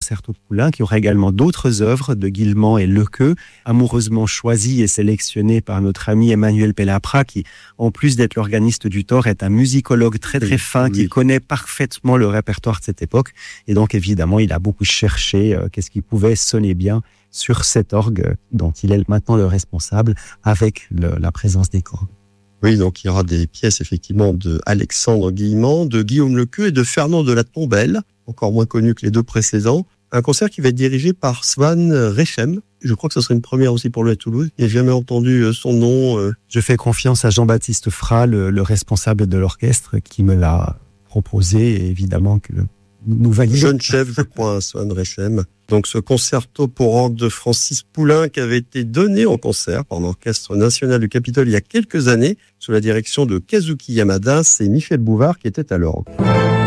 concerto de Poulenc. Il y aura également d'autres œuvres de Guilmant et Lequeux, amoureusement choisies et sélectionnées par notre ami Emmanuel Pellaprat, qui, en plus d'être l'organiste du Thor, est un musicologue très très fin, qui connaît parfaitement le répertoire de cette époque. Et donc, évidemment, il a beaucoup cherché qu'est-ce qui pouvait sonner bien sur cet orgue dont il est maintenant le responsable, avec la présence des cordes. Oui, donc il y aura des pièces effectivement de Alexandre Guilmant, de Guillaume Lequeux et de Fernand de la Tombelle, encore moins connu que les deux précédents. Un concert qui va être dirigé par Swan Rechem. Je crois que ce serait une première aussi pour lui à Toulouse. Il n'a jamais entendu son nom. Je fais confiance à Jean-Baptiste Fra, le responsable de l'orchestre, qui me l'a proposé, et évidemment que nous validons. Jeune chef, je crois, Swan Rechem. Donc ce concerto pour orgue de Francis Poulenc avait été donné en concert par l'Orchestre National du Capitole il y a quelques années, sous la direction de Kazuki Yamada. C'est Michel Bouvard qui était à l'orgue.